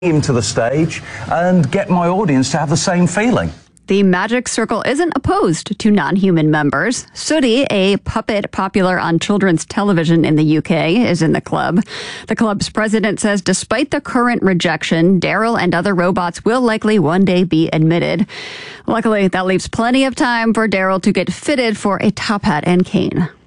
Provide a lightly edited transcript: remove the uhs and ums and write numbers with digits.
him to the stage and get my audience to have the same feeling. The Magic Circle isn't opposed to non-human members. Sooty, a puppet popular on children's television in the UK, is in the club. The club's president says despite the current rejection, Daryl and other robots will likely one day be admitted. Luckily, that leaves plenty of time for Daryl to get fitted for a top hat and cane.